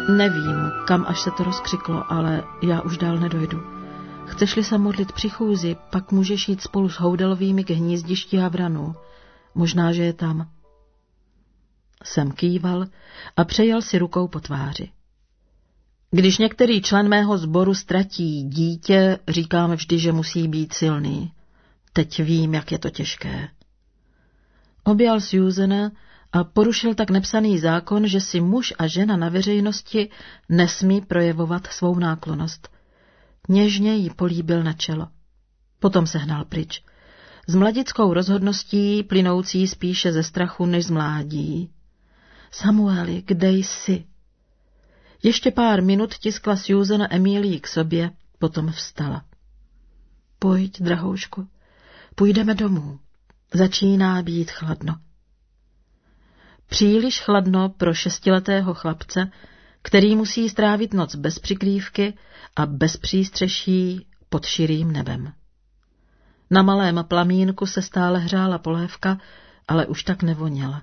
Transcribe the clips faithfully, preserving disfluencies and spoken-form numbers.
Nevím, kam až se to rozkřiklo, ale já už dál nedojdu. Chceš-li se modlit při chůzi, pak můžeš jít spolu s Houdelovými k hnízdišti havranů. Možná, že je tam. Jsem kýval a přejel si rukou po tváři. Když některý člen mého sboru ztratí dítě, říkám vždy, že musí být silný. Teď vím, jak je to těžké. Objal Susana a porušil tak nepsaný zákon, že si muž a žena na veřejnosti nesmí projevovat svou náklonnost. Něžně jí políbil na čelo. Potom se hnal pryč. S mladickou rozhodností, plynoucí spíše ze strachu než z mládí. Samueli, kde jsi? Ještě pár minut tiskla Susana Emílii k sobě, potom vstala. Pojď, drahoušku, půjdeme domů. Začíná být chladno. Příliš chladno pro šestiletého chlapce, který musí strávit noc bez přikrývky a bez přístřeší pod širým nebem. Na malém plamínku se stále hřála polévka, ale už tak nevoněla.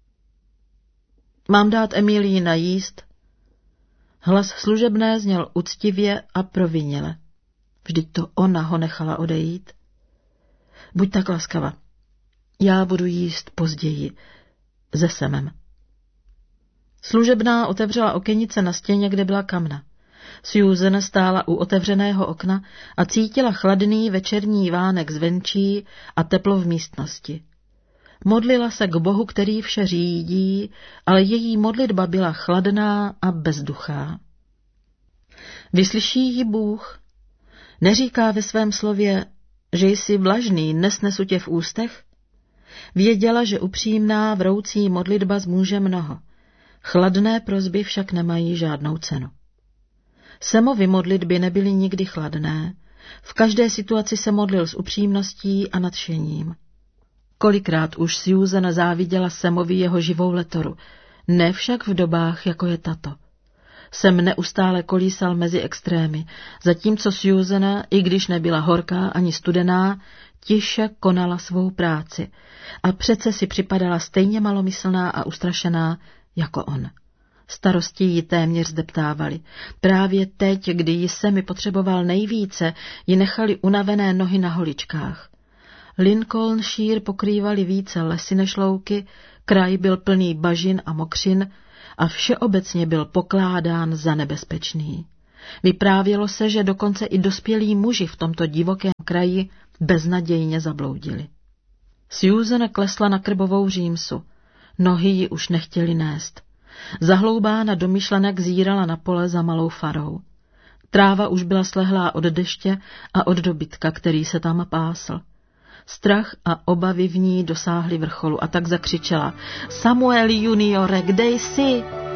Mám dát Emílii najíst? Hlas služebné zněl uctivě a provinile. Vždyť to ona ho nechala odejít. Buď tak laskava. Já budu jíst později, se Semem. Služebná otevřela okenice na stěně, kde byla kamna. Susan stála u otevřeného okna a cítila chladný večerní vánek zvenčí a teplo v místnosti. Modlila se k Bohu, který vše řídí, ale její modlitba byla chladná a bezduchá. Vyslyší ji Bůh? Neříká ve svém slově, že jsi vlažný, nesnesu tě v ústech? Věděla, že upřímná, vroucí modlitba zmůže mnoho. Chladné prosby však nemají žádnou cenu. Semovy modlitby nebyly nikdy chladné. V každé situaci se modlil s upřímností a nadšením. Kolikrát už Susan záviděla Semovi jeho živou letoru, ne však v dobách, jako je tato. Sem neustále kolísal mezi extrémy, zatímco Susan, i když nebyla horká ani studená, tiše konala svou práci a přece si připadala stejně malomyslná a ustrašená jako on. Starosti ji téměř zdeptávali. Právě teď, kdy ji Semi potřeboval nejvíce, ji nechali unavené nohy na holičkách. Lincolnshire pokrývaly více lesy než louky, kraj byl plný bažin a mokřin a všeobecně byl pokládán za nebezpečný. Vyprávělo se, že dokonce i dospělí muži v tomto divokém kraji beznadějně zabloudili. Susan klesla na krbovou římsu. Nohy ji už nechtěly nést. Zahloubána do myšlenek zírala na pole za malou farou. Tráva už byla slehlá od deště a od dobytka, který se tam pásl. Strach a obavy v ní dosáhly vrcholu a tak zakřičela: Samueli juniore, kde jsi?